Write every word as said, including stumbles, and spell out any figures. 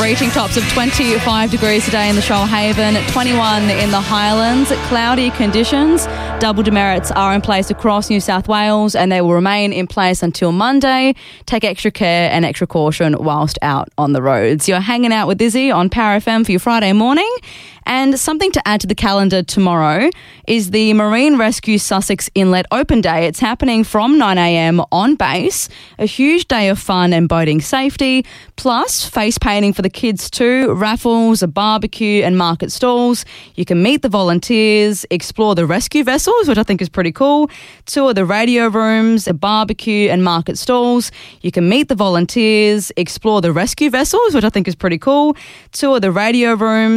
reaching tops of twenty-five degrees today in the Shoalhaven, twenty-one in the Highlands. Cloudy conditions. Double demerits are in place across New South Wales and they will remain in place until Monday. Take extra care and extra caution whilst out on the roads. You're hanging out with Izzy on Power F M for your Friday morning. And something to add to the calendar tomorrow is the Marine Rescue Sussex Inlet Open Day. It's happening from nine a.m. on base. A huge day of fun and boating safety, plus face painting for the kids too, raffles, a barbecue and market stalls. You can meet the volunteers, explore the rescue vessels, which I think is pretty cool, tour the radio rooms, a barbecue and market stalls. You can meet the volunteers, explore the rescue vessels, which I think is pretty cool, tour the radio rooms,